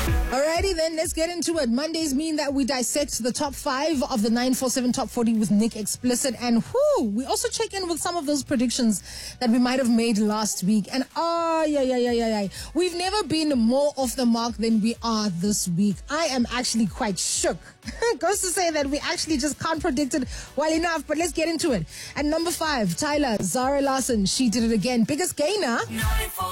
Alrighty then, let's get into it. Mondays mean that we dissect the top 5 of the 947 Top 40 with Nick Explicit, and we also check in with some of those predictions that we might have made last week. And we've never been more off the mark than we are this week. I am actually quite shook. Goes to say that we actually just can't predict it well enough, but let's get into it. At number 5, Tyler, Zara Larson, she did it again. Biggest gainer.